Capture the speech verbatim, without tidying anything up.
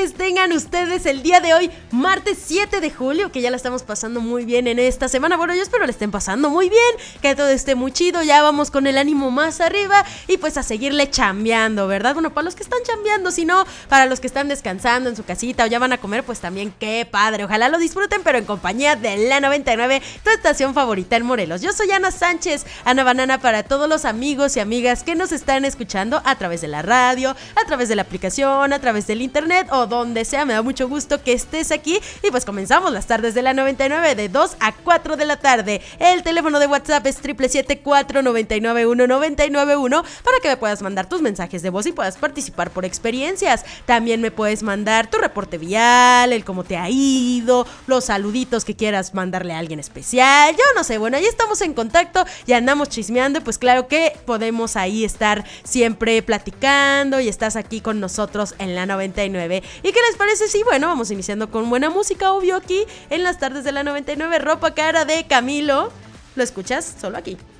tardes tengan ustedes el día de hoy, martes siete de julio, que ya la estamos pasando muy bien en esta semana. Bueno, yo espero la estén pasando muy bien, que todo esté muy chido, ya vamos con el ánimo más arriba y pues a seguirle chambeando, ¿verdad? Bueno, para los que están chambeando, si no, para los que están descansando en su casita o ya van a comer, pues también qué padre, ojalá lo disfruten, pero en compañía de la noventa y nueve, tu estación favorita en Morelos. Yo soy Ana Sánchez, Ana Banana, para todos los amigos y amigas que nos están escuchando a través de la radio, a través de la aplicación, a través del internet o donde sea. Me da mucho gusto que estés aquí y pues comenzamos las tardes de la noventa y nueve de dos a cuatro de la tarde. El teléfono de WhatsApp es siete siete siete, cuatro nueve nueve, uno nueve nueve uno para que me puedas mandar tus mensajes de voz y puedas participar por experiencias. También me puedes mandar tu reporte vial, el cómo te ha ido, los saluditos que quieras mandarle a alguien especial, yo no sé. Bueno, ahí estamos en contacto y andamos chismeando y pues claro que podemos ahí estar siempre platicando y estás aquí con nosotros en la noventa y nueve. ¿Y qué les parece? Sí, bueno, vamos iniciando con buena música, obvio, aquí en las tardes de la noventa y nueve. Ropa Cara de Camilo. Lo escuchas solo aquí.